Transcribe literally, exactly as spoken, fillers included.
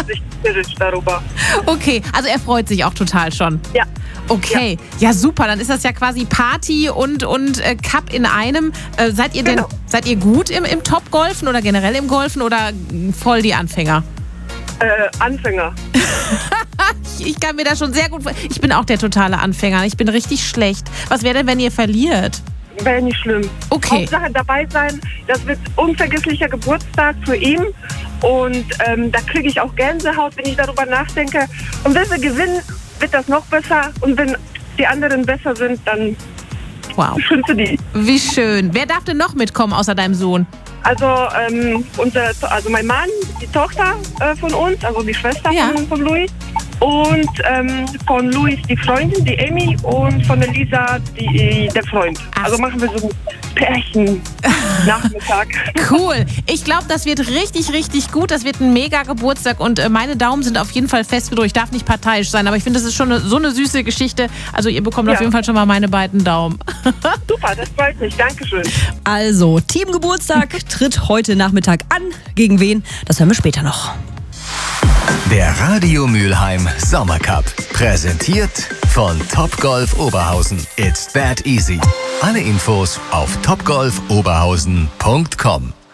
sich tierisch darüber. Okay, also er freut sich auch total schon. Ja. Okay, ja. ja super, dann ist das ja quasi Party und, und äh, Cup in einem. Äh, seid ihr denn Genau. seid ihr gut im, im Top-Golfen oder generell im Golfen oder voll die Anfänger? Äh, Anfänger. ich, ich kann mir das schon sehr gut vorstellen. Ich bin auch der totale Anfänger. Ich bin richtig schlecht. Was wäre denn, wenn ihr verliert? Wäre nicht schlimm. Okay. Hauptsache dabei sein. Das wird unvergesslicher Geburtstag für ihn. Und ähm, da kriege ich auch Gänsehaut, wenn ich darüber nachdenke. Und wenn wir gewinnen, wird das noch besser. Und wenn die anderen besser sind, dann Wow. schönste die. Wie schön. Wer darf denn noch mitkommen außer deinem Sohn? Also, ähm, unser, also mein Mann, die Tochter äh, von uns, also die Schwester Ja. von, von Luis. Und ähm, von Luis die Freundin, die Amy. Und von der Lisa die, der Freund. Ach. Also machen wir so ein Pärchen-Nachmittag. Cool. Ich glaube, das wird richtig, richtig gut. Das wird ein mega Geburtstag und äh, meine Daumen sind auf jeden Fall fest gedrückt. Ich darf nicht parteiisch sein, aber ich finde, das ist schon eine, so eine süße Geschichte. Also ihr bekommt Ja. auf jeden Fall schon mal meine beiden Daumen. Super, das freut mich. Dankeschön. Also, Teamgeburtstag tritt heute Nachmittag an. Gegen wen? Das hören wir später noch. Der Radio Mülheim Sommercup. Präsentiert von Topgolf Oberhausen. It's that easy. Alle Infos auf topgolf oberhausen punkt com.